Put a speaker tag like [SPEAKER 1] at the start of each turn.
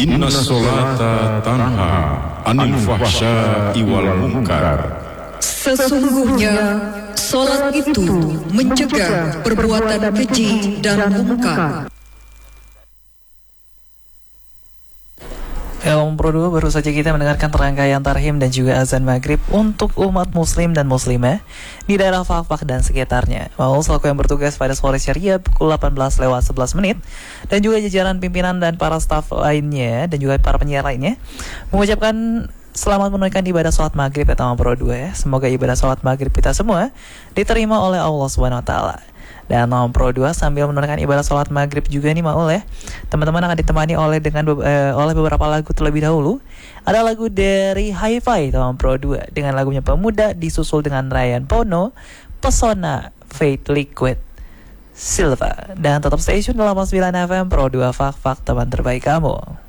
[SPEAKER 1] Inna sholata tanha anil fahsya'i wal munkar.
[SPEAKER 2] Sesungguhnya salat itu mencegah perbuatan keji dan mungkar.
[SPEAKER 3] Pro 2 baru saja kita mendengarkan rangkaian tarhim dan juga azan maghrib untuk umat muslim dan muslimah di daerah Fakfak dan sekitarnya. Mau selaku yang bertugas pada sore syariah pukul 18:11 dan juga jajaran pimpinan dan para staf lainnya dan juga para penyiar lainnya mengucapkan selamat menunaikan ibadah sholat maghrib ya Pro 2 ya. Semoga ibadah sholat maghrib kita semua diterima oleh Allah Subhanahu Wa Taala. Dan Pro 2 sambil menunaikan ibadah sholat maghrib juga nih Maul ya, teman-teman akan ditemani oleh beberapa lagu terlebih dahulu. Ada lagu dari Hi-Fi Pro 2 dengan lagunya Pemuda, disusul dengan Ryan Pono, Pesona, Faith Liquid, Silva. Dan tetap stay tune dalam 9 FM Pro 2 Fak teman terbaik kamu.